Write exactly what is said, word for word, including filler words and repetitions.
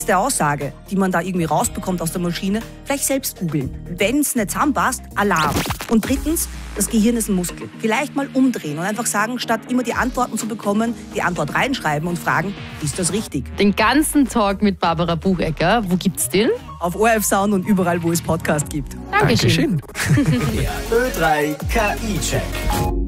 der Aussage, die man da irgendwie rausbekommt aus der Maschine, gleich selbst googeln. Wenn es nicht zusammenpasst, Alarm. Und drittens, das Gehirn ist ein Muskel. Vielleicht mal umdrehen und einfach sagen, statt immer die Antworten zu bekommen, die Antwort reinschreiben und fragen, ist das richtig? Den ganzen Talk mit Barbara Buchecker, wo gibt's den? Auf O R F Sound und überall, wo es Podcast gibt. Dankeschön. Der Ö drei K I-Check.